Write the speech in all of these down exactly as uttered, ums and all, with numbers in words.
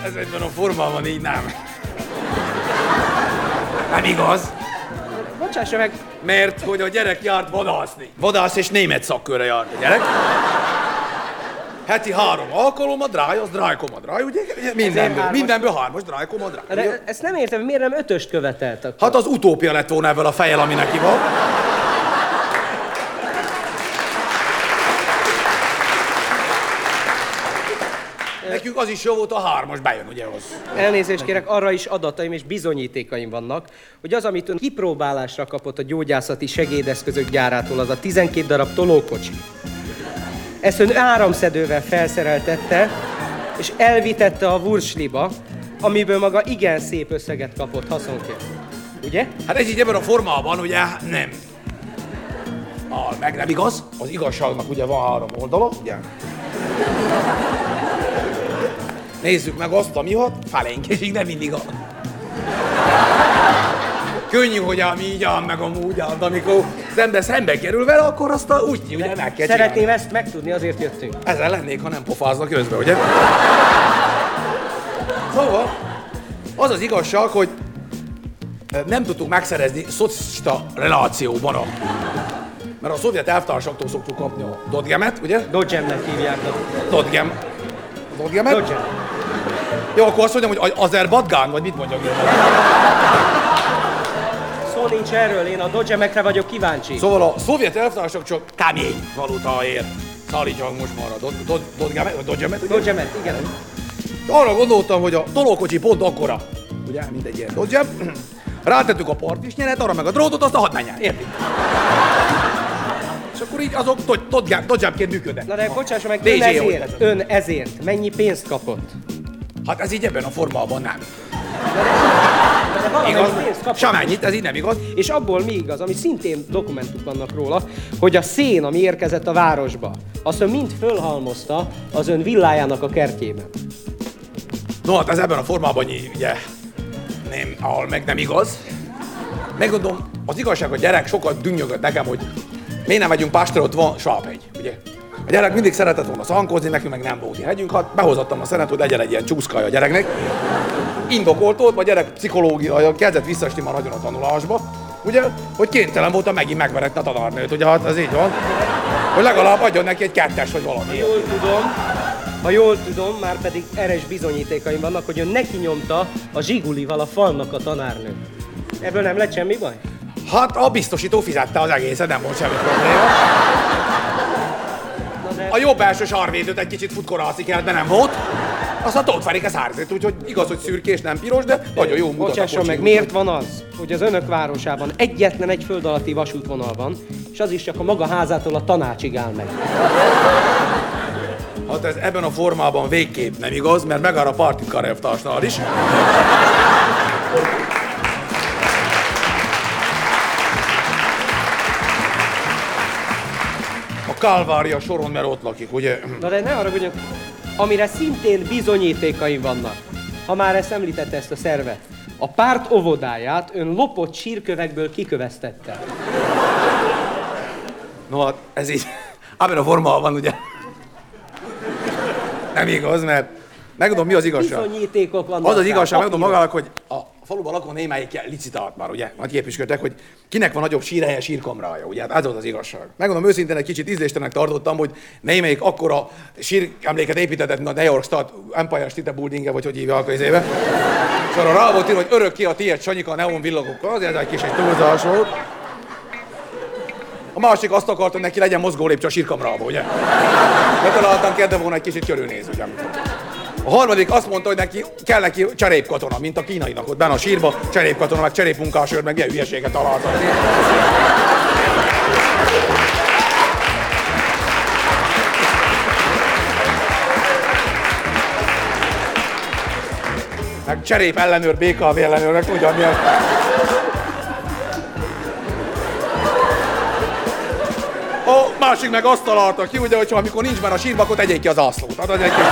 Ez egyben a formában így nem. Nem igaz. Bocsássa meg. Mert hogy a gyerek járt vadászni. Vadász és német szakkörre járt a gyerek. Heti három alkalom a dráj, az drájkomadráj, ugye? Mindenből, mindenből hármas drájkomadráj. De ezt nem értem, miért nem ötöst követelt akkor? Hát az utópia lett volna ebből a fejjel, ami neki van. Nekünk az is jó volt, a hármas bejön, ugye az. Elnézést kérek, arra is adataim és bizonyítékaim vannak, hogy az, amit ön kipróbálásra kapott a gyógyászati segédeszközök gyárától, az a tizenkét darab tolókocsi. Ezt ön áramszedővel felszereltette, és elvitette a Wursliba, amiből maga igen szép összeget kapott haszonként. Ugye? Hát ez így ebben a formában, ugye, nem. Ah, meg nem igaz, az igazságnak ugye van három oldala, ugye? Nézzük meg azt, ami hat, felénk, és így nem mindig a... Könnyű, hogy ám így ám, meg amúgy ám, de amikor az ember szembe kerül vele, akkor azt a úgy, ugye, meg kell Szeretném csinálni. ezt megtudni, azért jöttünk. Ezzel lennék, ha nem pofáznak közben, ugye? Szóval, az az igazság, hogy nem tudtuk megszerezni szocista relációban a... Mert a szovjet elvtársaktól szoktuk kapni a Dodgemet, ugye? Dodgemnek hívják. Dodgem. Dodgemet? Dodgem. Jó, akkor azt mondjam, hogy Azerbadgán, vagy mit mondjak én? Szó nincs erről, én a Dodgemekre vagyok kíváncsi. Szóval a szovjet elvtársak csak kemény valutáért szállítják most már a Dod- Dod- Dodgemet, vagy Dodgemet, ugye? Dodgemet, igen. Arra gondoltam, hogy a tolókocsi pont akkora, ugye, mint egy ilyen Dodgem. Rátettük a partisnyeret, arra meg a drótot, azt a hadd menjen, érti? És akkor így azok Dodgemként működnek. Na de bocsásson meg, dé ön zé ezért, ön ezért mennyi pénzt kapott? Hát ez így ebben a formában nem. De valamennyi Igaz? pénzt kapott. Semennyit, ez így nem igaz. És abból mi igaz, ami szintén dokumentumok vannak róla, hogy a szén, ami érkezett a városba, azt ön mind fölhalmozta az ön villájának a kertjében. No, hát ez ebben a formában ugye nem, ahol meg nem igaz. Megmondom, az igazság, a gyerek sokat dünnyögött nekem, hogy miért nem megyünk Pástra, ott van Svábhegy, ugye? A gyerek mindig szeretett volna szankozni, nekünk meg nem volt hegyünk, hát behozattam a szenet, hogy legyen egy ilyen csúszkája a gyereknek. Indokolt volt, a gyerek pszichológia kezdett visszaesni már nagyon a tanulásba, ugye, hogy kénytelen voltam megint megveretni a tanárnőt, ugye, hát ez így van, hogy legalább adjon neki egy kettes vagy valami. Jól tudom, ha jól tudom, már pedig eres bizonyítékaim vannak, hogy ön neki nyomta a zsigulival a falnak a tanárnőt. Ebből nem lett semmi baj? Hát a biztosító fizette az egészet, nem volt semmi probléma. De... A jobb első sarvédőt egy kicsit futkorászni kellett, de nem volt. Aztán Tóth Ferike szárzét, úgyhogy igaz, hogy szürkés, nem piros, de nagyon jó mutat. Bocsásson meg, miért van az, hogy az önök városában egyetlen egy föld alatti vasútvonal van, és az is csak a maga házától a Tanácsig áll meg? Hát ez ebben a formában végképp nem igaz, mert megáll a Partitkar elvtársnál is. A Kálvária soron, mert ott lakik, ugye? Na de ne arra mondjuk, amire szintén bizonyítékaim vannak, ha már ezt említette ezt a szervet. A párt óvodáját ön lopott sírkövekből kiköveztette. No hát ez így, ebben a formában van, ugye? Nem igaz, mert megmondom, mi az igazság. Bizonyítékok vannak. Az az igazság, rá, megmondom magának, hogy a faluban lakó némelyik licitált már, ugye? Majd képviseltek, hogy kinek van nagyobb sírhelye, sírkamrája, ugye? Hát ez volt az igazság. Megmondom őszintén, egy kicsit ízléstelennek tartottam, hogy némelyik akkora síremléket építetett, mint a New York State Empire State Building-e, vagy hogy hívják az éve. És arra rá volt írva, hogy örökké a tiéd, Sanyika, a neon villagokkal, azért ez egy kis egy túlzás volt. A másik azt akarta, neki legyen mozgólépcső a sírkamrába, ugye? Betaláltam, kedve volna egy kicsit körülnéz, ugye? A harmadik azt mondta, hogy neki kell neki cserépkatona, mint a kínainak ott benne a sírba, cserépkatona, meg cserépmunkásőr, meg ilyen hülyeséget találtak. Meg cserép ellenőr, bé ká vé ellenőr, meg tudja milyen. A másik meg azt találta ki, ugye, hogy amikor nincs már a sírba, akkor tegyék ki az ászlót. Hát az egy kis...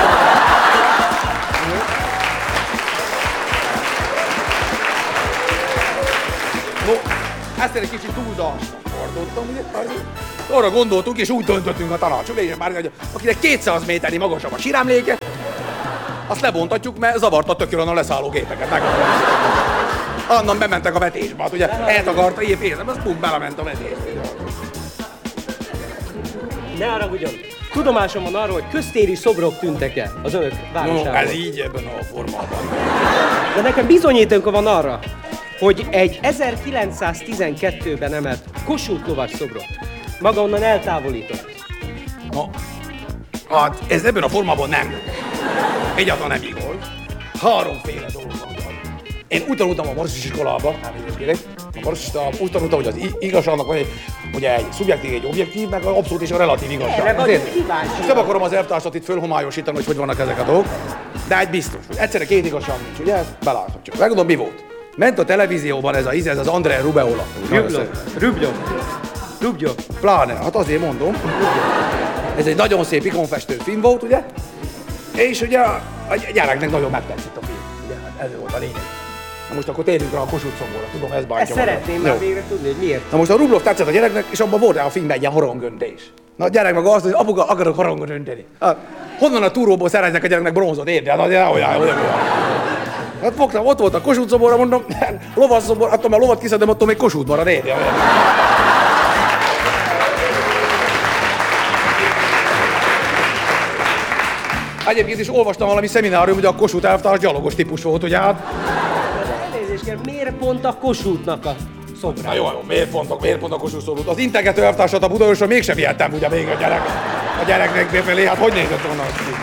No, ezt egy kicsit túlzásnak tartottam, ugye? Arra gondoltunk, és úgy döntöttünk a tanácsülésben, már, hogy akinek kétszáz méternyi magasabb a síremléke, azt lebontatjuk, mert zavarta tökéletesen a leszálló gépeket. Annan bementek a vetésbe, hát ugye eltakarta ilyen pénzem, az pum, belement a vetésbe. Ne haragudjon! Tudomásom van arról, hogy köztéri szobrok tűntek el az önök városában. No, ez így ebben a formában. De nekem bizonyítéka van arra, hogy egy ezerkilencszáztizenkettőben emelt Kossuth lovas szobrot maga onnan eltávolított. No, hát ez ebben a formában nem. Egyáltalán nem igaz. Háromféle dolog van. Én úgy tanultam a marxista iskolába, elnézést kérek, a marxista úgy tanultam, hogy az igazságnak van egy, ugye egy szubjektív, egy objektív, meg az abszolút és a relatív igazság. Erre vagyok kíváncsi. Most nem akarom az elvtársat itt fölhomályosítani, hogy hogy vannak ezek a dolgok, de egy biztos, hogy egyszerre két igazság nincs, ugye? Ezt beláthatjuk. Megmondom, mi volt. Ment a televízióban ez a íz, ez az André Rubeola. Rubjov. Rubjov. Pláne, hát azért mondom. Ez egy nagyon szép ikonfestő film volt, ugye? És ugye a gyereknek nagyon megtetszett a film. Ugye, hát ez volt a lényeg. Na most akkor térjünk rá a Kossuth szoborra, tudom, ez bántja. Ezt szeretném már végre tudni, hogy miért. Na most a Rublov tetszett a gyereknek, és abban volt a filmben egy ilyen harangöntés. Na a gyerek meg azt mondja, apuka, akarok harangot önteni. Hát, honnan a túróból szereznek a gyereknek bronzot, érde? Hát azért olyan, olyan, olyan. Hát fogtam, ott volt a Kossuth szoborra, mondom, lovas szobor, attól már lovat kiszedem, attól még Kossuth marad, érde? Egyébként is olvastam valami szeminárium, hogy a Kossuth elvtárs gyalogos típus volt, ugye hát? Elnézést kérem, miért pont a Kossuthnak a szobra? Na jó, jó, miért pont, miért pont a Kossuth szobor? Az integető elvtársat a Budaörsön mégsem vihettem, ugye még a gyerek. A gyereknek befelé, hát hogy nézett volna azt ki?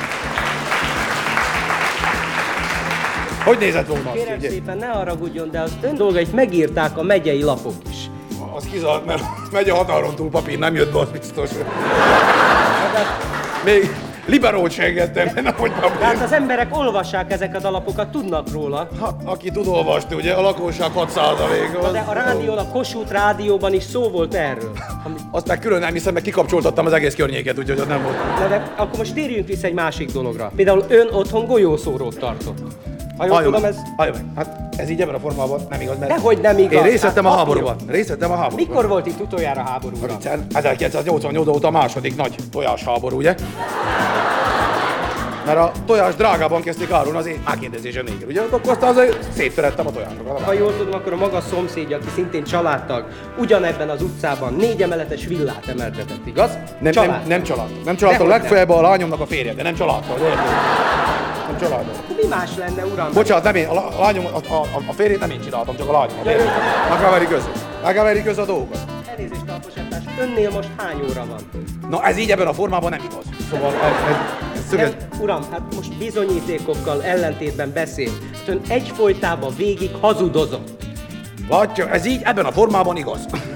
Hogy nézett volna azt Kérem ki? szépen, ne haragudjon, de az ön dolgait megírták a megyei lapok is. Az kizárt, mert megy a határon túl papír, nem jött be, az biztos. Még liberót se engedtem, nem hogy papír. Hát az emberek olvassák ezeket a lapokat, tudnak róla. Hát, aki tud olvasni, ugye, a lakosság hat százalék. De a rádió, a Kossuth rádióban is szó volt erről. Ami... Azt meg külön nem hiszem, meg kikapcsoltattam az egész környéket, úgyhogy az nem volt. De, de akkor most térjünk vissza egy másik dologra. Például ön otthon golyószórót tartott. Ha jól tudom, ez... Halljon meg, hát ez így ebben a formában nem igaz, mert... Dehogy nem igaz. Én részt vettem Hát a papír. háborúban. Részt vettem a háborúban. Mikor volt itt utoljára háborúra? ezerkilencszáznyolcvannyolc óta a második nagy tojásháború, ugye? Mert a tojás drágában kezdték árulni az én átkérdezésen nélkül, ugye? Akkor aztán azért széttörettem a tojásokat. Ha jól tudom, akkor a maga szomszédja, aki szintén családtag, ugyanebben az utcában négy emeletes villát emeltetett, igaz? Nem, nem, nem családtag. Nem családtag, legfeljebb a lányomnak a férje, de nem családtag. Nem családtag. Mi más lenne, uram? Bocsánat, nem én, a lányom, a, a, a férjét nem én csináltam, csak a lányom. Meg kell verni közül. Meg kell verni közül a dolgokat. Elnézést, alposítás, önnél most hány óra van? Na ez így ebben a formában nem igaz. Szóval ez, ez, ez szöges... Nem, uram, hát most bizonyítékokkal ellentétben beszél. Ön egyfolytában végig hazudozott. Látja, ez így ebben a formában igaz.